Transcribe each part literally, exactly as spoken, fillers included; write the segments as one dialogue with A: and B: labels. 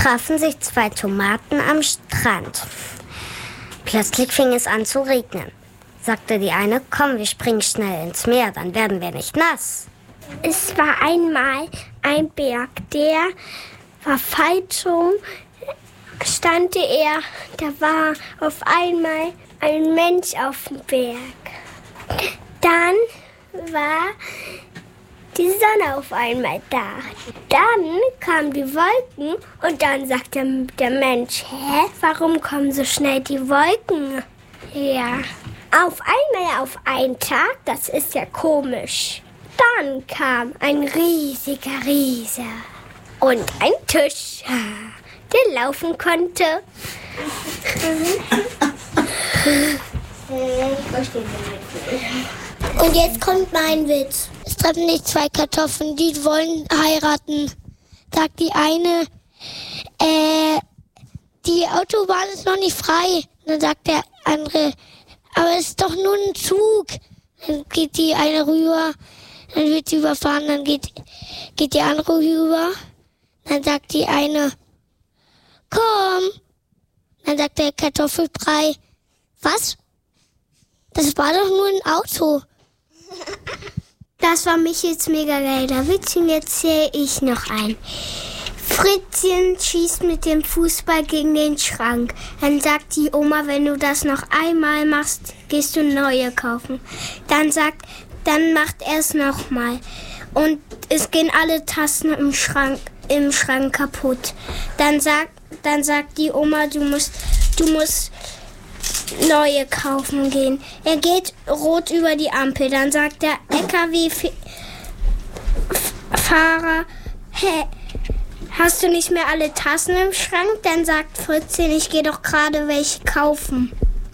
A: trafen sich zwei Tomaten am Strand. Plötzlich fing es an zu regnen. Sagte die eine, komm, wir springen schnell ins Meer, dann werden wir nicht nass.
B: Es war einmal ein Berg, der war falsch rum, stand er, da war auf einmal ein Mensch auf dem Berg. Dann war die Sonne auf einmal da. Dann kamen die Wolken und dann sagte der Mensch, hä, warum kommen so schnell die Wolken? Ja, auf einmal auf einen Tag, das ist ja komisch. Dann kam ein riesiger Riese und ein Tisch, der laufen konnte.
C: Und jetzt kommt mein Witz. Es treffen sich zwei Kartoffeln, die wollen heiraten. Sagt die eine, äh, die Autobahn ist noch nicht frei. Dann sagt der andere, aber es ist doch nur ein Zug. Dann geht die eine rüber, dann wird sie überfahren, dann geht, geht die andere rüber. Dann sagt die eine, komm. Dann sagt der Kartoffelbrei, was? Das war doch nur ein Auto.
B: Das war Michels mega geiler Witz und jetzt zähle ich noch ein. Fritzchen schießt mit dem Fußball gegen den Schrank. Dann sagt die Oma, wenn du das noch einmal machst, gehst du neue kaufen. Dann sagt, dann macht er es nochmal. Und es gehen alle Tassen im Schrank, im Schrank kaputt. Dann sagt, dann sagt die Oma, du musst, du musst neue kaufen gehen. Er geht rot über die Ampel. Dann sagt der L K W-Fahrer, hä, hast du nicht mehr alle Tassen im Schrank? Dann sagt Fritzchen, ich gehe doch gerade welche kaufen.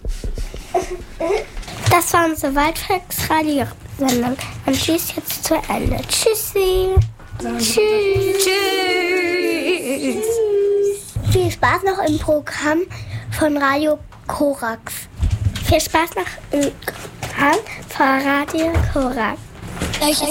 B: Das war unsere Waldvolksradio-Sendung. Und tschüss jetzt zu Ende. Tschüssi. Tschüss. Tschüss. Viel Spaß noch im Programm von Radio Korax. Viel Spaß noch im Programm von Radio Korax.
C: Welches